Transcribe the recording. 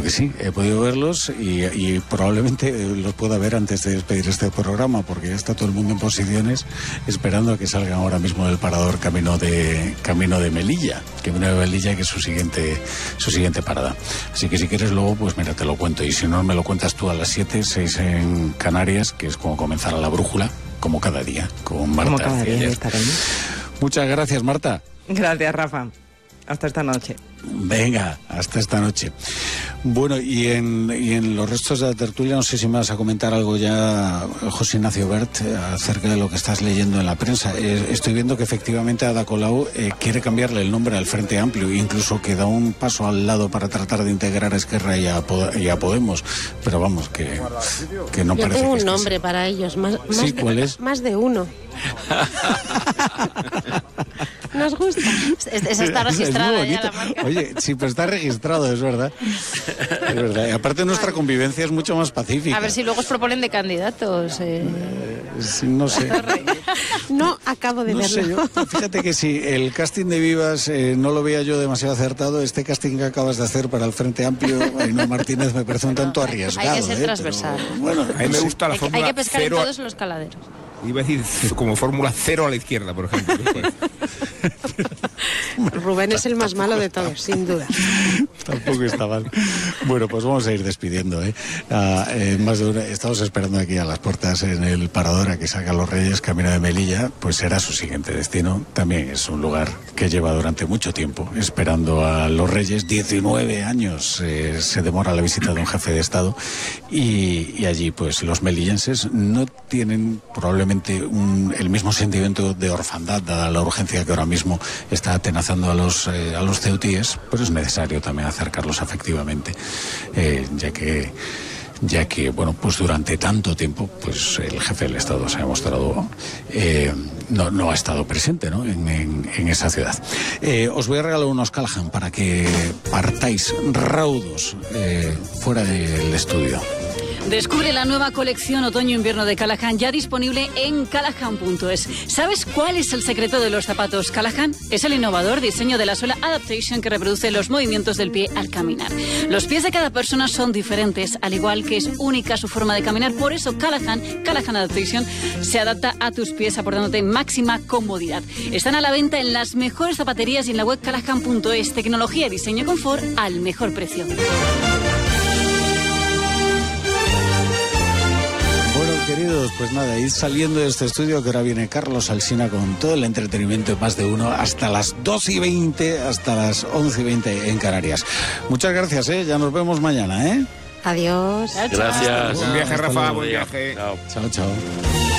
que sí, he podido verlos y probablemente los pueda ver antes de despedir este programa, porque ya está todo el mundo en posiciones esperando a que salgan ahora mismo del parador camino de Melilla, que es su siguiente parada. Así que si quieres luego, pues mira, te lo cuento, y si no me lo cuentas tú a las 7, 6 en Canarias, que es como comenzará la brújula, como cada día, con Marta. Como cada día estaré. Muchas gracias, Marta. Gracias, Rafa. Hasta esta noche. Venga, hasta esta noche. Bueno, y en los restos de la tertulia, no sé si me vas a comentar algo ya, José Ignacio Bert, acerca de lo que estás leyendo en la prensa. Estoy viendo que efectivamente Ada Colau quiere cambiarle el nombre al Frente Amplio, incluso que da un paso al lado para tratar de integrar a Esquerra y a Podemos. Pero vamos, que no Yo parece tengo que un nombre para ellos, ¿Sí? ¿Cuál es? Más de uno. ¿Nos gusta? Esa está registrada ya la marca. Oye, sí, pero está registrado, es verdad. Es verdad. Y aparte nuestra convivencia es mucho más pacífica. A ver si luego os proponen de candidatos. Sí, no sé. No acabo de verlo. Sé yo. Fíjate que si el casting de Vivas no lo veía yo demasiado acertado, este casting que acabas de hacer para el Frente Amplio, Ainhoa Martínez, me parece un tanto arriesgado. Hay que ser transversal. Pero, bueno, a mí me gusta la fórmula hay que pescar cero, en todos los caladeros. Iba a decir como fórmula 0 a la izquierda, por ejemplo. Rubén es el más malo de todos, sin duda. Tampoco está mal. Bueno, pues vamos a ir despidiendo, más de una, estamos esperando aquí a las puertas en el parador a que salgan los Reyes, camino de Melilla, pues será su siguiente destino. También es un lugar que lleva durante mucho tiempo esperando a los Reyes. 19 años se demora la visita de un jefe de Estado y allí pues los melillenses no tienen probablemente el mismo sentimiento de orfandad, dada la urgencia que ahora mismo está atenazando a los ceutíes, pero es necesario también acercarlos afectivamente, ya que bueno, pues durante tanto tiempo pues el jefe del Estado se ha mostrado no ha estado presente, ¿no? en esa ciudad. Os voy a regalar unos Callahan para que partáis raudos fuera del estudio. Descubre la nueva colección otoño-invierno de Callahan, ya disponible en callahan.es. ¿Sabes cuál es el secreto de los zapatos Callahan? Es el innovador diseño de la suela Adaptation, que reproduce los movimientos del pie al caminar. Los pies de cada persona son diferentes, al igual que es única su forma de caminar. Por eso Callahan Adaptation se adapta a tus pies, aportándote máxima comodidad. Están a la venta en las mejores zapaterías y en la web callahan.es. Tecnología, diseño y confort al mejor precio. Queridos, pues nada, ir saliendo de este estudio, que ahora viene Carlos Alsina con todo el entretenimiento de Más de Uno hasta las 12:20, hasta las 11:20 en Canarias. Muchas gracias, ya nos vemos mañana, Adiós. Gracias. Buen viaje, Rafa, buen viaje. Chao, chao.